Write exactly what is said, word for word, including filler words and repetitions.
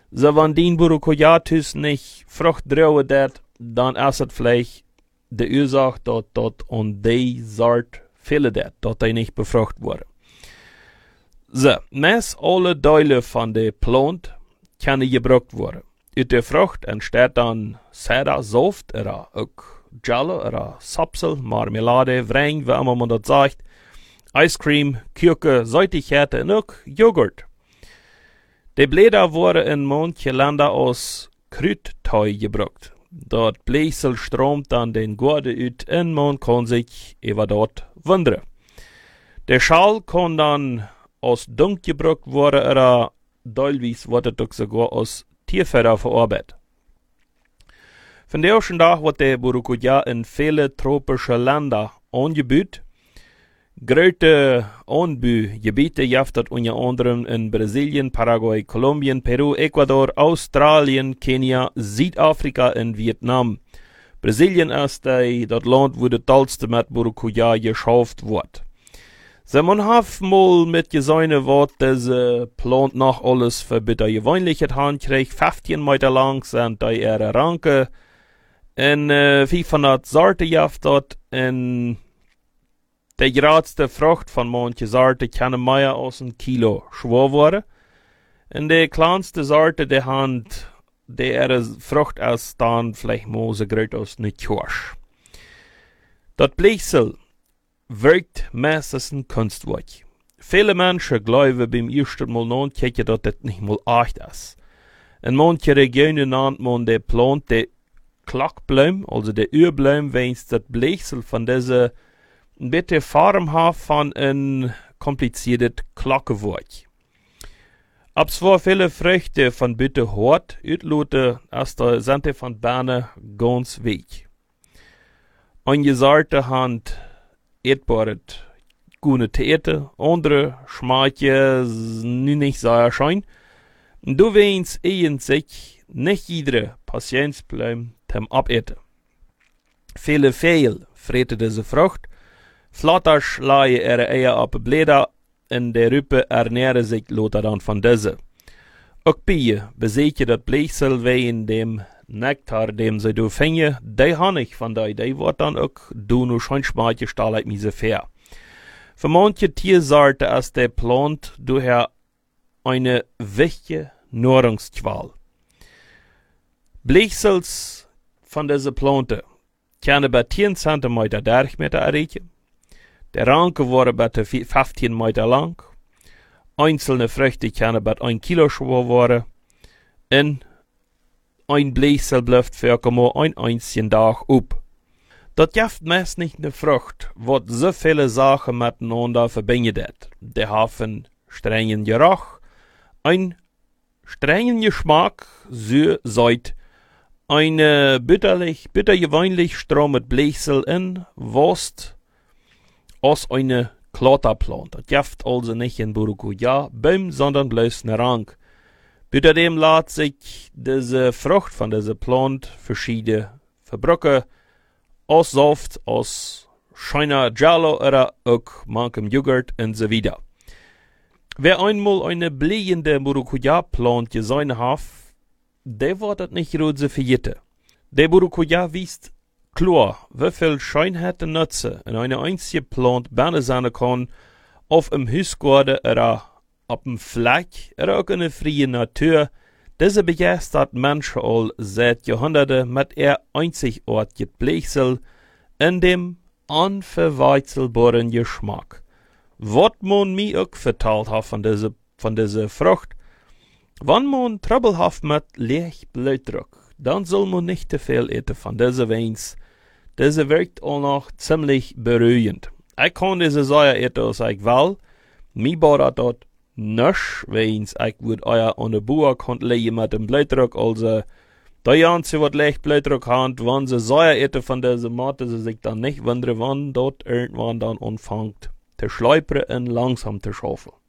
So, wenn die Burukujatus nicht Frucht drauen dat, dann ist es vielleicht die Ursache, dass dort und die Sort viele dat, dass die nicht befrucht wurden. So, meist alle Teile von der Plant können gebraucht werden. Uit der Frucht entsteht dann Seda, Saft, oder auch Jello, oder Sapsel, Marmelade, Wein, wie immer man das sagt, Ice Cream, Kürke, Säutigkeiten und auch Joghurt. Die Blätter wurden in manchen Ländern aus Kräuterteu gebraucht. Dort Bläsel strömt dann den Gurde ut und man kann sich über dort wundern. Der Schal kann dann aus Dunk gebraucht werden oder teilweise wird es sogar aus Tierfeder verarbeitet. Von der ersten Tag wird der Burukuja in viele tropische Länder angebaut. Große Anbaugebiete gibt es unter anderem in Brasilien, Paraguay, Kolumbien, Peru, Ecuador, Australien, Kenia, Südafrika und Vietnam. Brasilien ist das Land, wo das tollste mit Burukuja geschafft wird. So, man hat mal mit gesehen, was diese Plant noch alles für bitter gewöhnlich hat kriegt. fünfzehn Meter lang sind die ihre Ranke. Und äh, fünfhundert Sorten gibt dort. Und die geradste Frucht von manchen Sorten kann mehr als ein Kilo schwer werden. Und die kleinste Sorte, die hat, die ihre Frucht ist dann vielleicht mal so groß als eine Kirsch. Das Bläsel wirkt meistens ein Kunstwerk. Viele Menschen glauben beim ersten Mal nachkicken, dass das nicht mal echt ist. In manchen Regionen nennt man die Plant die Klackblume, also die Urblume, wenn es das Bläsel von dieser ein bisschen Form hat von ein kompliziertes Klackewerk. Ab zwar viele Früchte von bitte hart, utlote, als der Sente von Berne ganz weg. Eine Sorte Hand etbare gute Täte, andere schmeicke nicht sehr schön. Du weinst eben sich nicht jeder Patienz bleiben zum Abeten. Viele Fehl frete diese Frucht, Flatter schlagen ihre Eier auf Blätter, in der Rüppe ernähren sich Lothar dann von diese. Auch Bier besiege das Bläsel wegen dem Nektar, dem sie du fänge, die Honig von der, die wird dann auch du nur schön schmeicke stahlheit miese fair. Für manche Tiersorte ist der Plant daher eine wichtige Nahrungsqual. Bläsels von dieser Plante können bei zehn Zentimeter Durchmesser erreichen. Der Ranke wurde bei fünfzehn Meter lang. Einzelne Früchte können bei ein Kilo schwer werden. Und ein Bläsel bleibt für ein einzigen Tag up. Das gibt meist nicht eine Frucht, was so viele Sachen miteinander verbindet. Die haben strengen Geruch, ein strengen Geschmack, so seid eine bitterlich, bittergewöhnlich stromet Bläsel in, was aus eine Klotterplant. Das gibt also nicht ein Burukuja Baum, sondern bloß eine Rank. Bei dem lässt sich diese Frucht von dieser Plant verschiedene verbrücken, aus Saft, aus schöner Jello oder auch manchem Joghurt und so weiter. Wer einmal eine blühende Burukuja-Plant gesehen hat, der wird das nicht gut so vergessen. Der Burukuja weist klar, wie viel Schönheit und Nutze in eine einzige Plant berne sein kann, auf dem Hausgarten oder auf dem Fleck oder auch in der freien Natur. Diese begeistert Menschen all seit Jahrhunderten mit ihr einzigartigen Bläsel in dem unverwechselbaren Geschmack. Was man mir auch verteilt hat von dieser, von dieser Frucht, wenn man Trouble hat mit Blutdruck, dann soll man nicht zu viel essen von dieser Weins. Diese wirkt auch noch ziemlich beruhigend. Ich kann diese Säure essen, als ich will. Mir baut dort nichts, wenn ich würde euer an der Buhr konnte legen mit dem Blutdruck, also die Janze wird leicht Blutdruck haben, wenn sie Säure essen von dieser Mate, sie sich dann nicht wundern, wann dort irgendwann dann anfängt zu schleupern und langsam zu schaufeln.